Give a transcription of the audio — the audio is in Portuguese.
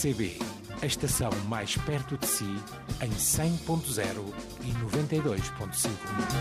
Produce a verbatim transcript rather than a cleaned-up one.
C B, a estação mais perto de si, em cem ponto zero e noventa e dois ponto cinco.